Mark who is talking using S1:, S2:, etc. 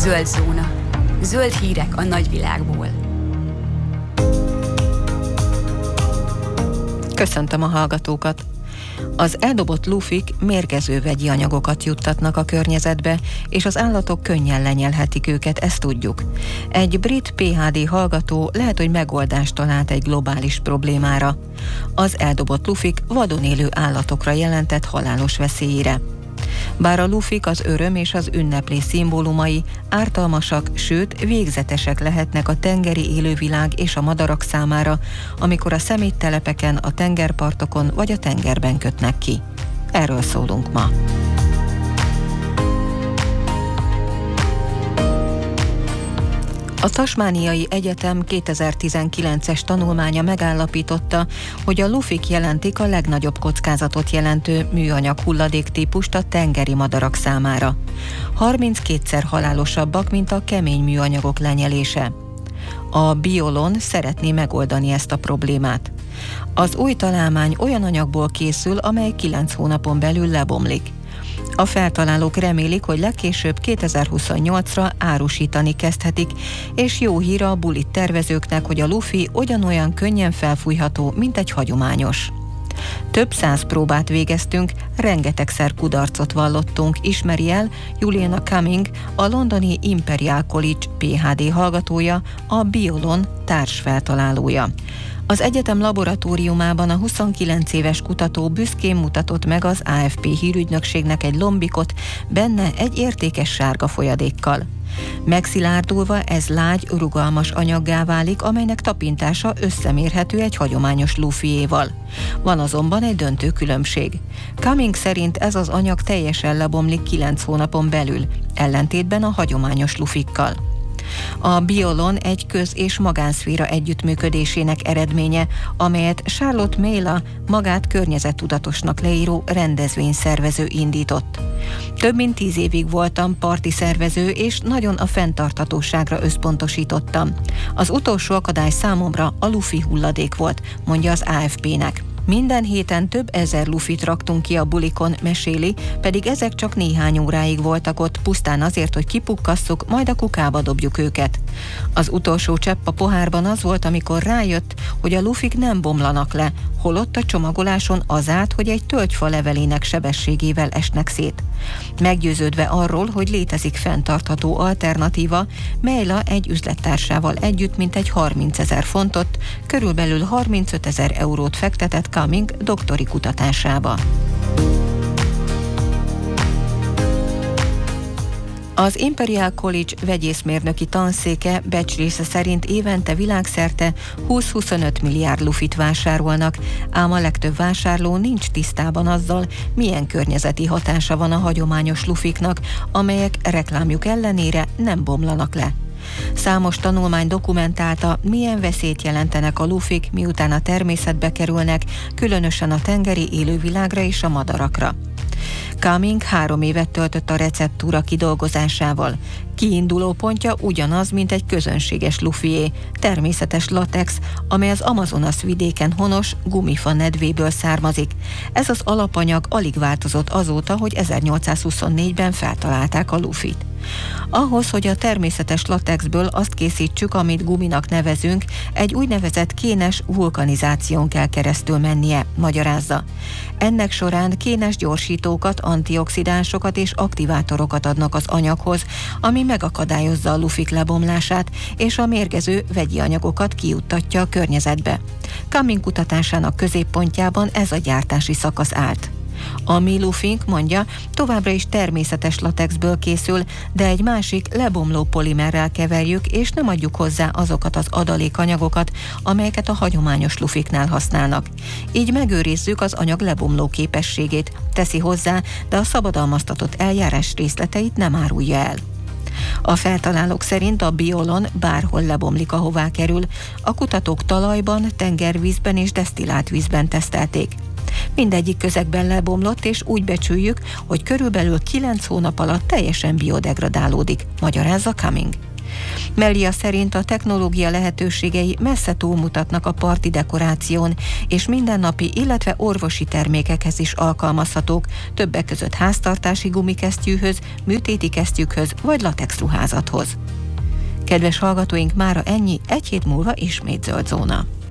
S1: Zöld zóna. Zöld hírek a nagyvilágból.
S2: Köszöntöm a hallgatókat! Az eldobott lufik mérgező vegyi anyagokat juttatnak a környezetbe, és az állatok könnyen lenyelhetik őket, ezt tudjuk. Egy brit PhD hallgató lehet, hogy megoldást talált egy globális problémára. Az eldobott lufik vadon élő állatokra jelentett halálos veszélyére. Bár a lufik az öröm és az ünneplés szimbólumai, ártalmasak, sőt végzetesek lehetnek a tengeri élővilág és a madarak számára, amikor a szeméttelepeken, a tengerpartokon vagy a tengerben kötnek ki. Erről szólunk ma. A Tasmániai Egyetem 2019-es tanulmánya megállapította, hogy a lufik jelentik a legnagyobb kockázatot jelentő műanyag hulladéktípust a tengeri madarak számára. 32-szer halálosabbak, mint a kemény műanyagok lenyelése. A Biolon szeretné megoldani ezt a problémát. Az új találmány olyan anyagból készül, amely 9 hónapon belül lebomlik. A feltalálók remélik, hogy legkésőbb 2028-ra árusítani kezdhetik, és jó hír a bulit tervezőknek, hogy a lufi ugyanolyan könnyen felfújható, mint egy hagyományos. Több 100 próbát végeztünk, rengetegszer kudarcot vallottunk, ismeri el Juliana Cumming, a londoni Imperial College PhD hallgatója, a Biolon társfeltalálója. Az egyetem laboratóriumában a 29 éves kutató büszkén mutatott meg az AFP hírügynökségnek egy lombikot, benne egy értékes sárga folyadékkal. Megszilárdulva ez lágy, rugalmas anyaggá válik, amelynek tapintása összemérhető egy hagyományos lufiéval. Van azonban egy döntő különbség. Cumming szerint ez az anyag teljesen lebomlik 9 hónapon belül, ellentétben a hagyományos lufikkal. A Biolon egy köz- és magánszféra együttműködésének eredménye, amelyet Charlotte Mela, magát környezettudatosnak leíró rendezvényszervező indított. Több mint 10 évig voltam parti szervező, és nagyon a fenntarthatóságra összpontosítottam. Az utolsó akadály számomra a lufi hulladék volt, mondja az AFP-nek. Minden héten több ezer lufit raktunk ki a bulikon, meséli, pedig ezek csak néhány óráig voltak ott, pusztán azért, hogy kipukkasszuk, majd a kukába dobjuk őket. Az utolsó csepp a pohárban az volt, amikor rájött, hogy a lufik nem bomlanak le, holott a csomagoláson az állt, hogy egy tölgyfa levelének sebességével esnek szét. Meggyőződve arról, hogy létezik fenntartható alternatíva, Mela egy üzlettársával együtt mintegy 30 000 fontot, körülbelül 35 000 eurót fektetett Cumming doktori kutatásába. Az Imperial College vegyészmérnöki tanszéke becslése szerint évente világszerte 20-25 milliárd lufit vásárolnak, ám a legtöbb vásárló nincs tisztában azzal, milyen környezeti hatása van a hagyományos lufiknak, amelyek reklámjuk ellenére nem bomlanak le. Számos tanulmány dokumentálta, milyen veszélyt jelentenek a lufik, miután a természetbe kerülnek, különösen a tengeri élővilágra és a madarakra. Cumming 3 évet töltött a receptúra kidolgozásával. Kiinduló pontja ugyanaz, mint egy közönséges lufié, természetes latex, amely az Amazonas vidéken honos gumifa nedvéből származik. Ez az alapanyag alig változott azóta, hogy 1824-ben feltalálták a lufit. Ahhoz, hogy a természetes latexből azt készítsük, amit guminak nevezünk, egy úgynevezett kénes vulkanizáción kell keresztül mennie, magyarázza. Ennek során kénes gyorsítókat, antioxidánsokat és aktivátorokat adnak az anyaghoz, ami megakadályozza a lufik lebomlását, és a mérgező vegyi anyagokat kijuttatja a környezetbe. Cumming kutatásának középpontjában ez a gyártási szakasz állt. A mi lufink, mondja, továbbra is természetes latexből készül, de egy másik lebomló polimerrel keverjük, és nem adjuk hozzá azokat az adalékanyagokat, amelyeket a hagyományos lufiknál használnak. Így megőrizzük az anyag lebomló képességét, teszi hozzá, de a szabadalmaztatott eljárás részleteit nem árulja el. A feltalálók szerint a Biolon bárhol lebomlik, ahová kerül. A kutatók talajban, tengervízben és desztillált vízben tesztelték. Mindegyik közegben lebomlott, és úgy becsüljük, hogy körülbelül 9 hónap alatt teljesen biodegradálódik, magyarázza Cumming. Melia szerint a technológia lehetőségei messze túlmutatnak a parti dekoráción, és mindennapi, illetve orvosi termékekhez is alkalmazhatók, többek között háztartási gumikesztyűhöz, műtéti kesztyűkhöz vagy latexruházathoz. Kedves hallgatóink, mára ennyi, egy hét múlva ismét zöld zóna.